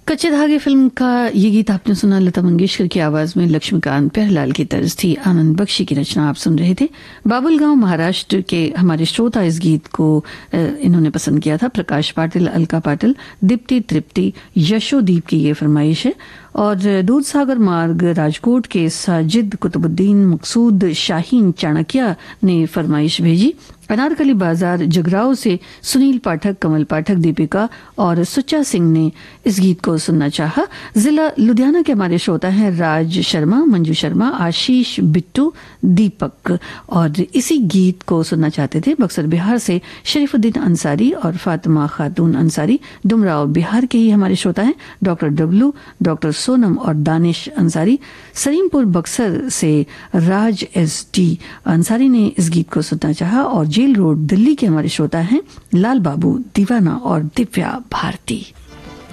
कच्चे धागे फिल्म का ये गीत आपने सुना लता मंगेशकर की आवाज में, लक्ष्मीकांत प्यारेलाल की तर्ज थी, आनंद बख्शी की रचना आप सुन रहे थे। बाबुलगांव महाराष्ट्र के हमारे श्रोता इस गीत को इन्होंने पसंद किया था। प्रकाश पाटिल, अलका पाटिल, दीप्ति तृप्ति, यशोदीप की ये फरमाइश है। और दूधसागर मार्ग राजकोट के साजिद कुतुबुद्दीन मकसूद शाहीन चाणक्या ने फरमाइश भेजी। अनारकली बाजार जगराव से सुनील पाठक, कमल पाठक, दीपिका और सुच्चा सिंह ने इस गीत को सुनना चाहा। जिला लुधियाना के हमारे श्रोता हैं राज शर्मा, मंजू शर्मा, आशीष, बिट्टू, दीपक, और इसी गीत को सुनना चाहते थे बक्सर बिहार से शरीफुद्दीन अंसारी और फातिमा खातून अंसारी। डुमराव बिहार के ही हमारे श्रोता हैं डॉक्टर डब्लू, डॉक्टर सोनम और दानिश अंसारी। सलीमपुर बक्सर से राज एस डी अंसारी ने इस गीत को सुनना चाहा। और जेल रोड दिल्ली के हमारे श्रोता हैं लाल बाबू, दीवाना और दिव्या भारती।